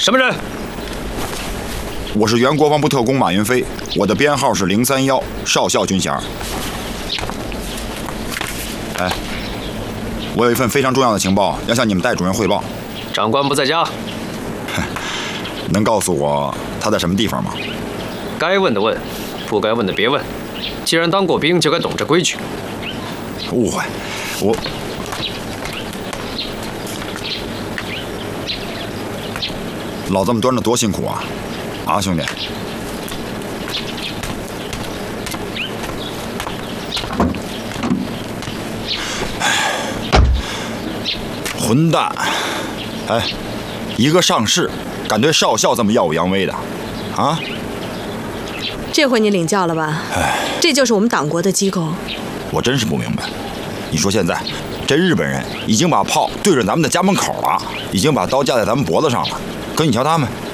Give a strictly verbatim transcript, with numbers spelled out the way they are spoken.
什么人？ 我是原国防部特工马云飞，我的编号是零三幺，少校军衔。哎，我有一份非常重要的情报要向你们戴主任汇报。 长官不在家。 能告诉我他在什么地方吗？ 该问的问，不该问的别问。既然当过兵，就该懂这规矩。 误会，我。 老这么端着多辛苦啊！啊，兄弟！混蛋！哎，一个上士敢对少校这么耀武扬威的，啊？ 这回你领教了吧？哎，这就是我们党国的机构。 我真是不明白，你说现在这日本人已经把炮对准咱们的家门口了，已经把刀架在咱们脖子上了。 可你瞧他们，